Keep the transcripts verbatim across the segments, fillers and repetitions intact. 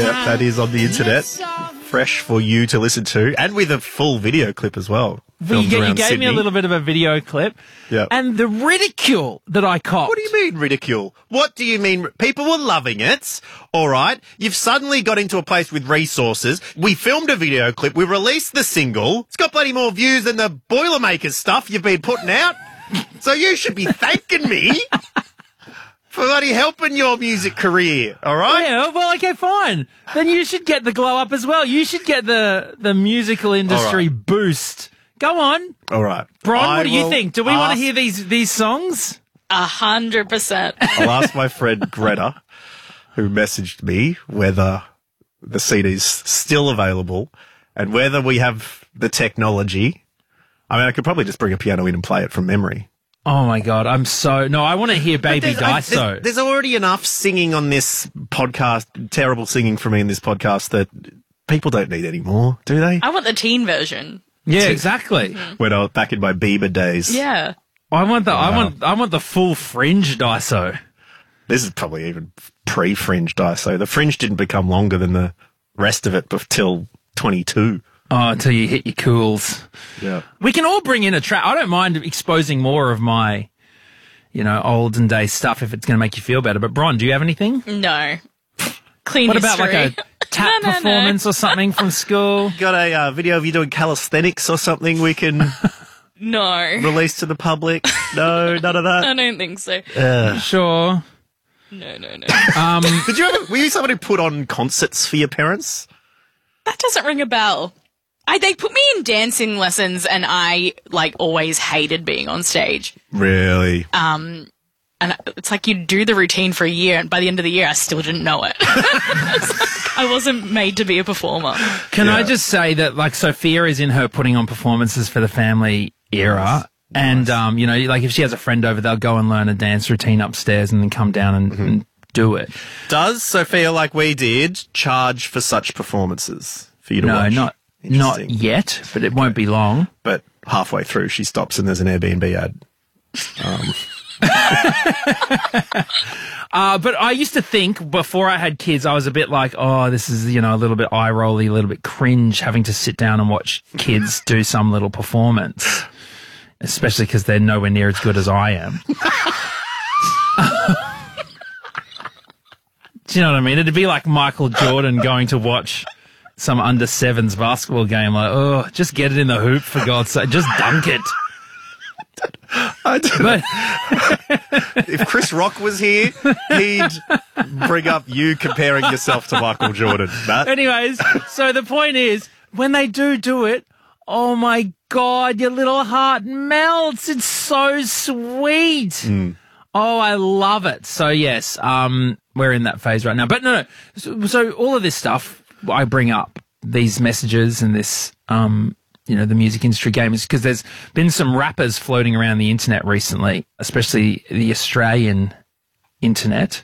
Yeah, that is on the internet. Fresh for you to listen to, and with a full video clip as well. Well, you, you gave Sydney. me a little bit of a video clip. Yeah. And the ridicule that I copped. What do you mean ridicule? What do you mean? People were loving it. All right. You've suddenly got into a place with resources. We filmed a video clip. We released the single. It's got bloody more views than the Boilermakers stuff you've been putting out. So you should be thanking me for bloody helping your music career. All right. Yeah, well, okay, fine. Then you should get the glow up as well. You should get the, the musical industry right. boost. Go on. All right. Bron, I what do you will think? Do we want to ask- hear these these songs? A hundred percent. I'll ask my friend Greta, who messaged me, whether the C D's still available and whether we have the technology. I mean, I could probably just bring a piano in and play it from memory. Oh, my God. I'm so... No, I want to hear Baby There's, I- Daiso. there's, there's already enough singing on this podcast, terrible singing from me in this podcast, that people don't need any more, do they? I want the teen version. Yeah, exactly. When I was back in my Bieber days. Yeah. I want the I want I want the full Fringe Daiso. This is probably even pre-Fringe Daiso. The Fringe didn't become longer than the rest of it till twenty-two. Oh, until you hit your cools. Yeah. We can all bring in a track. I don't mind exposing more of my, you know, olden day stuff if it's going to make you feel better. But Bron, do you have anything? No. Clean What history. about like a tap No, no, no. performance or something from school? Got a uh, video of you doing calisthenics or something we can No. release to the public? No, none of I that. don't think so. Sure. No, no, no. Um, Did you ever, were you someone who put on concerts for your parents? That doesn't ring a bell. I, they put me in dancing lessons and I, like, always hated being on stage. Really? And it's like you do the routine for a year and by the end of the year I still didn't know it. I wasn't made to be a performer. Can Yeah. I just say that, like, Sophia is in her putting on performances for the family era. And, um, you know, like if she has a friend over, they'll go and learn a dance routine upstairs and then come down and, Mm-hmm. and do it. Does Sophia, like we did, charge for such performances for you to No, watch? not not Interesting. yet, but it won't be long. But halfway through, she stops and there's an Airbnb ad. Uh, but I used to think before I had kids, I was a bit like, oh, this is, you know, a little bit eye rolly, a little bit cringe having to sit down and watch kids do some little performance, especially because they're nowhere near as good as I am. Do you know what I mean? It'd be like Michael Jordan going to watch some under sevens basketball game, like, oh, just get it in the hoop for God's sake, just dunk it. I don't But If Chris Rock was here, he'd bring up you comparing yourself to Michael Jordan, Matt. anyways, so the point is, when they do do it, oh my God, your little heart melts. It's so sweet. Oh, I love it. So yes, um, we're in that phase right now. But no, no. So, so all of this stuff I bring up, these messages and this, um, you know, the music industry game is because there's been some rappers floating around the internet recently, especially the Australian internet,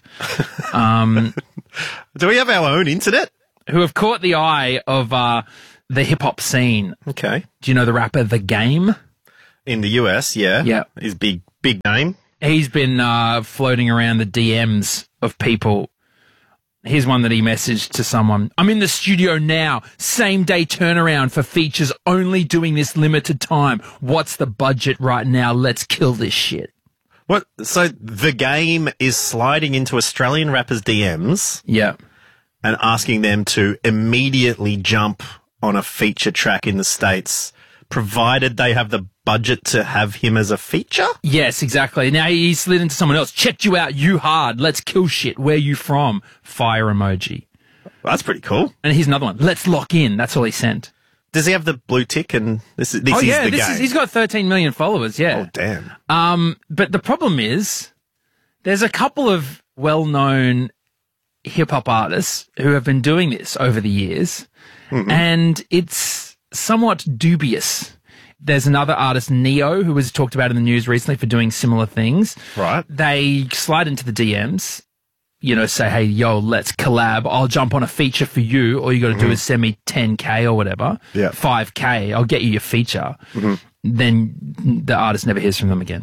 Do we have our own internet? who have caught the eye of uh, the hip hop scene. Okay. Do you know the rapper The Game? In the U S, yeah. Yeah. His big, big name. He's been uh, floating around the D Ms of people. Here's one that he messaged to someone. I'm in the studio now. Same day turnaround for features only doing this limited time. What's the budget right now? Let's kill this shit. What? So the game is sliding into Australian rappers' D Ms Yeah. and asking them to immediately jump on a feature track in the States, provided they have the budget to have him as a feature? Yes, exactly. Now he slid into someone else. Checked you out. You hard. Let's kill shit. Where you from? Fire emoji. Well, that's pretty cool. And here's another one. Let's lock in. That's all he sent. Does he have the blue tick? And this is this oh is yeah, the this game. is, he's got thirteen million followers. Yeah. Oh damn! Um, but the problem is, there's a couple of well-known hip-hop artists who have been doing this over the years, and it's somewhat dubious. There's another artist, Neo, who was talked about in the news recently for doing similar things. Right. They slide into the D Ms, you know, say, hey, yo, let's collab. I'll jump on a feature for you. All you got to do is send me ten K or whatever, Yeah. five K. I'll get you your feature. Then the artist never hears from them again.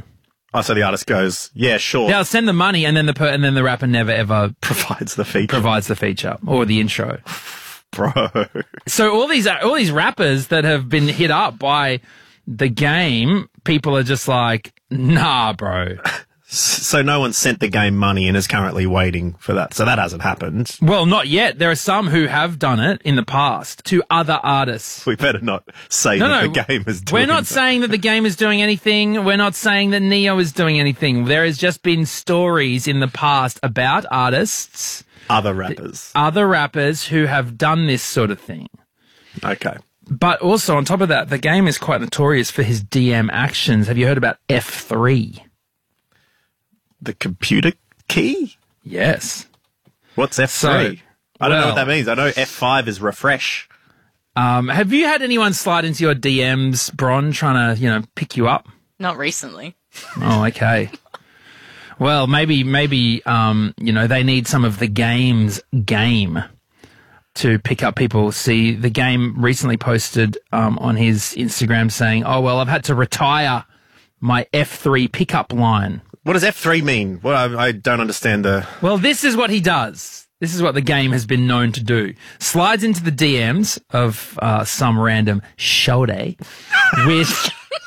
Oh, so the artist goes, yeah, sure. They'll send the money, and then the per- and then the rapper never ever Provides the feature. provides the feature or the intro. Bro. So all these all these rappers that have been hit up by the game, people are just like, nah, bro. So no one sent the game money and is currently waiting for that. So that hasn't happened. Well, not yet. There are some who have done it in the past to other artists. We better not say No, that no, the game is doing We're not that. saying that the game is doing anything. We're not saying that Neo is doing anything. There has just been stories in the past about artists, Other rappers. other rappers who have done this sort of thing. Okay. But also, on top of that, the game is quite notorious for his D M actions. Have you heard about F three? The computer key? Yes. What's F three? So, I don't know well- what that means. I know F five is refresh. Um, have you had anyone slide into your D Ms, Bron, trying to, you know, pick you up? Not recently. Oh, okay. Well, maybe, maybe, um, you know, they need some of the game's game to pick up people. See, the game recently posted um, on his Instagram saying, oh, well, I've had to retire my F three pickup line. What does F three mean? Well, I, I don't understand the... Well, this is what he does. This is what the game has been known to do. Slides into the D Ms of uh, some random shorty with...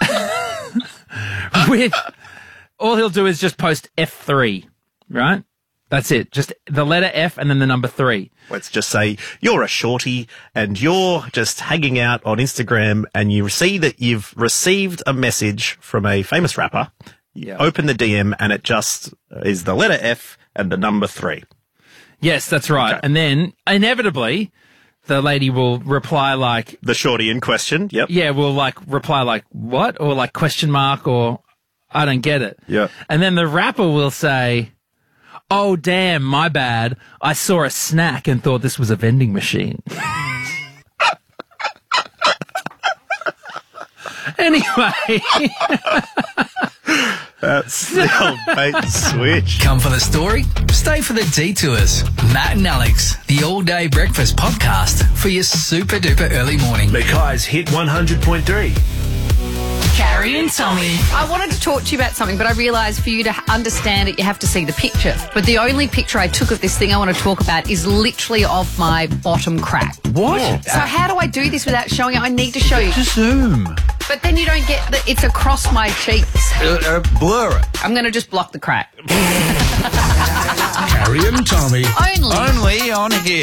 with... All he'll do is just post F three, right? That's it. Just the letter F and then the number three. Let's just say you're a shorty and you're just hanging out on Instagram and you see that you've received a message from a famous rapper. You Yeah. open the D M and it just is the letter F and the number three. Yes, that's right. Okay. And then, inevitably, the lady will reply like, The shorty in question. Yep. yeah, will like reply like, what? Or like question mark or I don't get it. Yep. And then the rapper will say, oh, damn, my bad. I saw a snack and thought this was a vending machine. Anyway. That's the old bait and switch. Come for the story? Stay for the detours. Matt and Alex, the All Day Breakfast podcast for your super duper early morning. Mackay's Hit one hundred point three. Carrie and Tommy. I wanted to talk to you about something, but I realised for you to understand it, you have to see the picture. But the only picture I took of this thing I want to talk about is literally of my bottom crack. What? So how do I do this without showing it? I need to show you. Zoom. But then you don't get that it's across my cheeks. Uh, uh, blur it. I'm going to just block the crack. Carrie and Tommy. Only. Only on Hit.